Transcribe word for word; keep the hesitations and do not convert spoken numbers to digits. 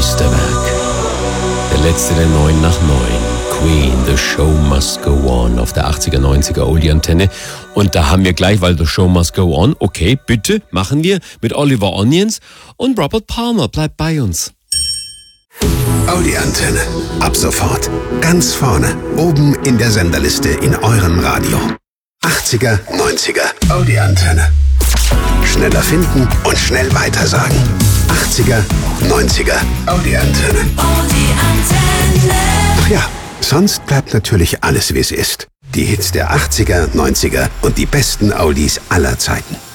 Meisterwerk. Der letzte der neun nach neun. Queen, The Show Must Go On auf der achtziger, neunziger Oldie-Antenne. Und da haben wir gleich, weil The Show Must Go On, okay, bitte, machen wir mit Oliver Onions und Robert Palmer. Bleibt bei uns. Oldie-Antenne. Ab sofort ganz vorne, oben in der Senderliste in eurem Radio. achtziger, neunziger Oldie-Antenne. Schneller finden und schnell weitersagen. achtziger, neunziger Oldie-Antenne. Oldie-Antenne. Ach ja, sonst bleibt natürlich alles, wie es ist. Die Hits der achtziger, neunziger und die besten Oldies aller Zeiten.